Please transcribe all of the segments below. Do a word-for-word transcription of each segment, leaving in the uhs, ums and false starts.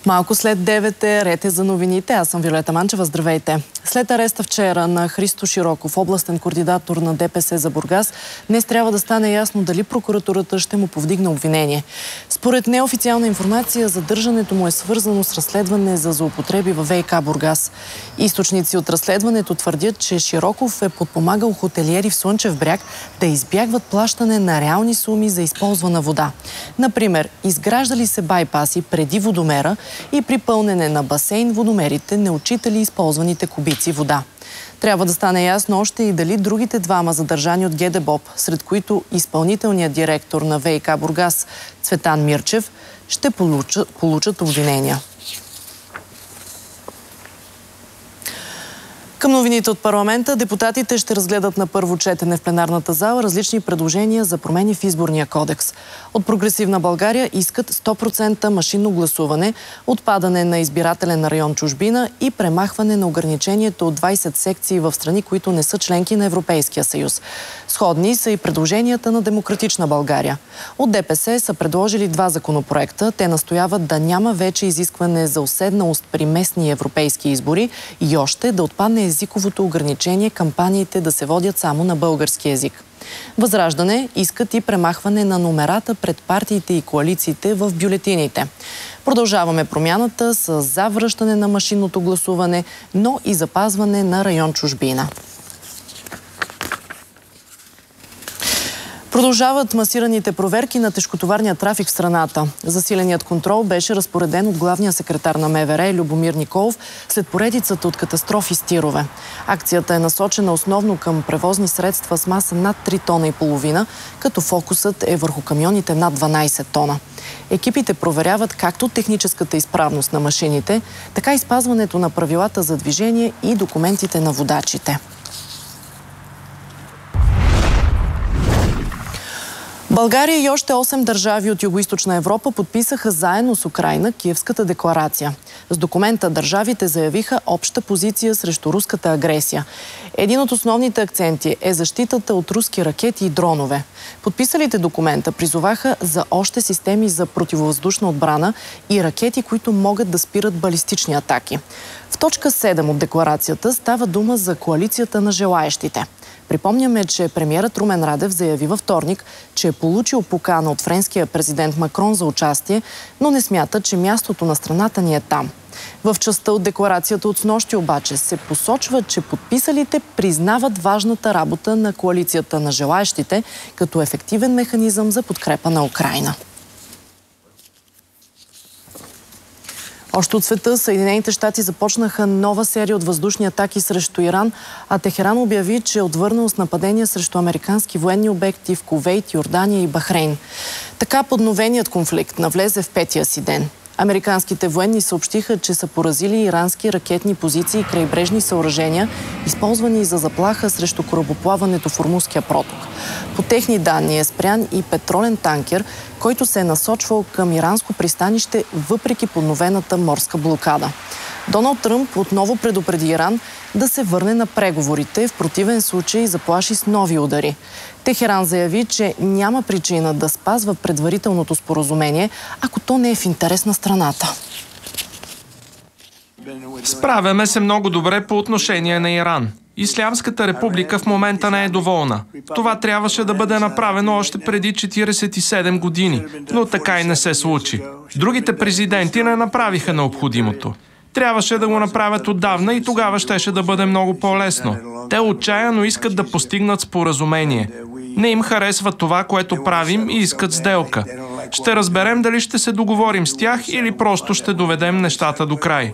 Малко след девет е, ред е за новините. Аз съм Виолета Манчева. Здравейте. След ареста вчера на Христо Широков, областен координатор на ДПС за Бургас, днес трябва да стане ясно дали прокуратурата ще му повдигне обвинение. Според неофициална информация, задържането му е свързано с разследване за злоупотреби във ВиК Бургас. Източници от разследването твърдят, че Широков е подпомагал хотелиери в Слънчев бряг да избягват плащане на реални суми за използвана вода. Например, изграждали се байпаси преди водомера и при пълнене на басейн водомерите не отчитали използваните кубици вода. Трябва да стане ясно още и дали другите двама задържани от ГДБОП, сред които изпълнителният директор на ВиК Бургас Цветан Мирчев, ще получат, получат обвинения. Към новините от парламента, депутатите ще разгледат на първо четене в пленарната зала различни предложения за промени в изборния кодекс. От Прогресивна България искат сто процента машинно гласуване, отпадане на избирателен район чужбина и премахване на ограничението от двайсет секции в страни, които не са членки на Европейския съюз. Сходни са и предложенията на Демократична България. От ДПС са предложили два законопроекта. Те настояват да няма вече изискване за уседналост при местни европейски избори и още да отпадне езиковото ограничение кампаниите да се водят само на български език. Възраждане искат и премахване на номерата пред партиите и коалициите в бюлетините. Продължаваме промяната с завръщане на машинното гласуване, но и запазване на район чужбина. Продължават масираните проверки на тежкотоварния трафик в страната. Засиленият контрол беше разпореден от главния секретар на МВР Любомир Николов след поредицата от катастрофи с тирове. Акцията е насочена основно към превозни средства с маса над три тона и половина, като фокусът е върху камионите над дванайсет тона. Екипите проверяват както техническата изправност на машините, така и спазването на правилата за движение и документите на водачите. България и още осем държави от Югоизточна Европа подписаха заедно с Украйна Киевската декларация. С документа държавите заявиха обща позиция срещу руската агресия. Един от основните акценти е защитата от руски ракети и дронове. Подписалите документа призоваха за още системи за противовъздушна отбрана и ракети, които могат да спират балистични атаки. В точка седем от декларацията става дума за коалицията на желаещите. Припомняме, че премиерът Румен Радев заяви във вторник, че е получил покана от френския президент Макрон за участие, но не смята, че мястото на страната ни е там. В частта от декларацията от снощи обаче се посочва, че подписалите признават важната работа на коалицията на желаещите като ефективен механизъм за подкрепа на Украйна. Още от света, Съединените щати започнаха нова серия от въздушни атаки срещу Иран, а Техеран обяви, че е отвърнал с нападения срещу американски военни обекти в Кувейт, Йордания и Бахрейн. Така подновеният конфликт навлезе в петия си ден. Американските военни съобщиха, че са поразили ирански ракетни позиции и крайбрежни съоръжения, използвани за заплаха срещу корабоплаването в Ормузския проток. По техни данни е спрян и петролен танкер, който се е насочвал към иранско пристанище въпреки подновената морска блокада. Доналд Тръмп отново предупреди Иран да се върне на преговорите, в противен случай заплаши с нови удари. Техеран заяви, че няма причина да спазва предварителното споразумение, ако то не е в интерес на страната. Справяме се много добре по отношение на Иран. Ислямската република в момента не е доволна. Това трябваше да бъде направено още преди четирийсет и седем години, но така и не се случи. Другите президенти не направиха необходимото. Трябваше да го направят отдавна и тогава щеше да бъде много по-лесно. Те отчаяно искат да постигнат споразумение. Не им харесва това, което правим и искат сделка. Ще разберем дали ще се договорим с тях или просто ще доведем нещата до край.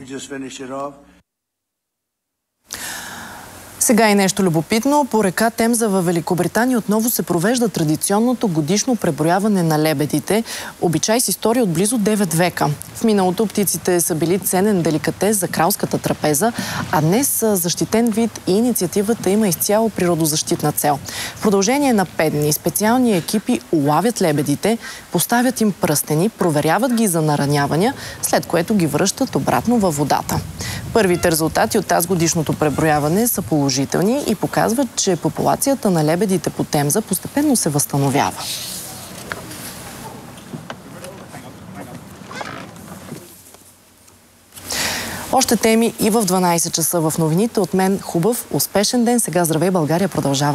Сега и нещо любопитно. По река Темза във Великобритания отново се провежда традиционното годишно преброяване на лебедите. Обичай с история от близо девет века. В миналото птиците са били ценен деликатес за кралската трапеза, а днес са защитен вид и инициативата има изцяло природозащитна цел. В продължение на пет дни специални екипи улавят лебедите, поставят им пръстени, проверяват ги за наранявания, след което ги връщат обратно във водата. Първите резултати от тази годишното преброяване са положителни и показват, че популацията на лебедите по Темза постепенно се възстановява. Още теми и в дванайсет часа в новините. От мен хубав, успешен ден. Сега Здравей България продължава.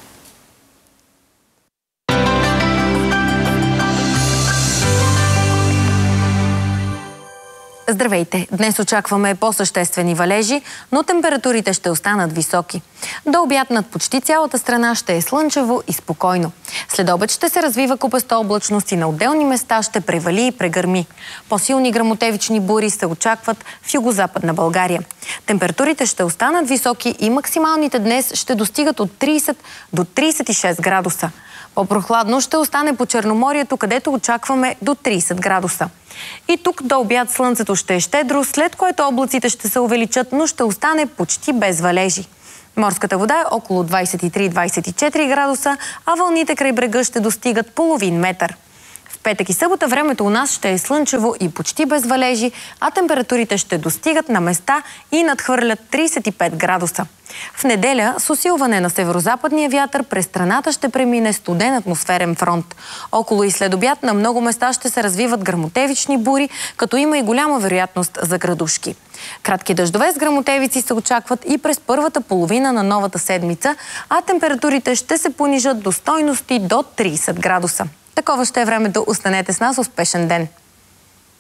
Здравейте! Днес очакваме по-съществени валежи, но температурите ще останат високи. До обяд над почти цялата страна ще е слънчево и спокойно. След обед ще се развива купеста облачност и на отделни места ще превали и прегърми. По-силни гръмотевични бури се очакват в югозападна България. Температурите ще останат високи и максималните днес ще достигат от трийсет до трийсет и шест градуса. По-прохладно ще остане по Черноморието, където очакваме до трийсет градуса. И тук до обяд слънцето ще е щедро, след което облаците ще се увеличат, но ще остане почти без валежи. Морската вода е около двайсет и три до двайсет и четири градуса, а вълните край брега ще достигат половин метър. В петък и събота времето у нас ще е слънчево и почти без валежи, а температурите ще достигат на места и надхвърлят трийсет и пет градуса. В неделя с усилване на северозападния вятър през страната ще премине студен атмосферен фронт. Около и след обяд на много места ще се развиват гръмотевични бури, като има и голяма вероятност за градушки. Кратки дъждове с гръмотевици се очакват и през първата половина на новата седмица, а температурите ще се понижат до стойности до трийсет градуса. Такова ще е времето. Останете с нас. Успешен ден!